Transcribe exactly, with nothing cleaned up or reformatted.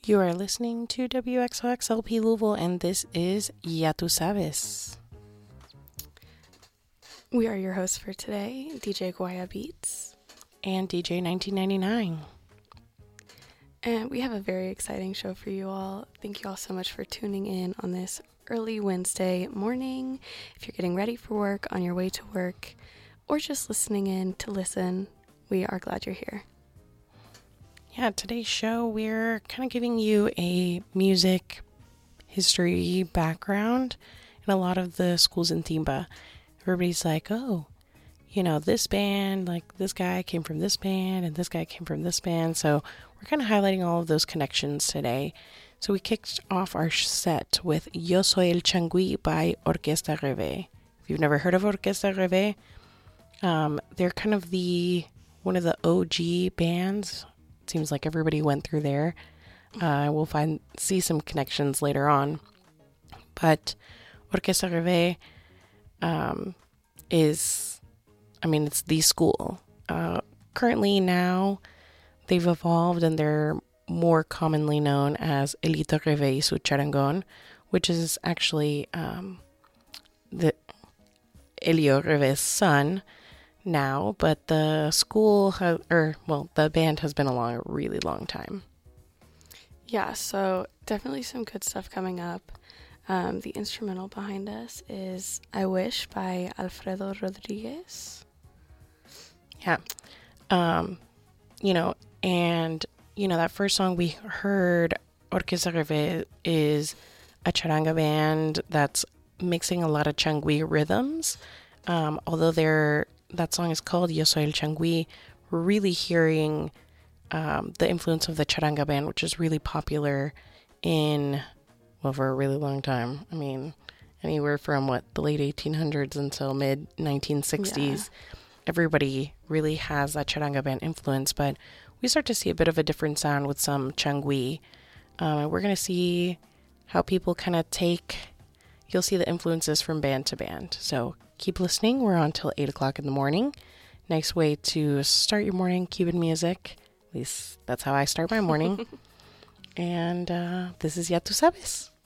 You are listening to W X O X L P Louisville, and this is Ya Tu Sabes. We are your hosts for today, D J Guaya Beats. And D J nineteen ninety-nine. And we have a very exciting show for you all. Thank you all so much for tuning in on this early Wednesday morning. If you're getting ready for work, on your way to work, or just listening in to listen, we are glad you're here. Yeah, today's show, we're kind of giving you a music history background in a lot of the schools in Timba. Everybody's like, oh, you know, this band, like this guy came from this band and this guy came from this band. So we're kind of highlighting all of those connections today. So we kicked off our set with Yo Soy El Changui by Orquesta Reve. If you've never heard of Orquesta Reve, um, they're kind of the one of the O G bands. It seems like everybody went through there. Uh, we'll find see some connections later on. But Orquesta Reve um, is, I mean, it's the school. Uh, currently now, they've evolved and they're more commonly known as Elito Reve y su Charangon, which is actually um, the Elio Reve's son now, but the school, ha- or well, the band has been along a really long time. Yeah, so definitely some good stuff coming up. Um, the instrumental behind us is I Wish by Alfredo Rodriguez. Yeah. Um, you know, and, you know, that first song we heard, Orquesta Reve, is a charanga band that's mixing a lot of changui rhythms. Um, although they're, that song is called Yo Soy El Changui, we're really hearing um, the influence of the charanga band, which is really popular in, well, for a really long time. I mean, anywhere from, what, the late eighteen hundreds until mid nineteen sixties. Yeah. Everybody really has that charanga band influence, but we start to see a bit of a different sound with some changui. Um, and we're going to see how people kind of take, you'll see the influences from band to band. So keep listening. We're on till eight o'clock in the morning. Nice way to start your morning, Cuban music. At least that's how I start my morning. And uh, this is Ya Tu Sabes.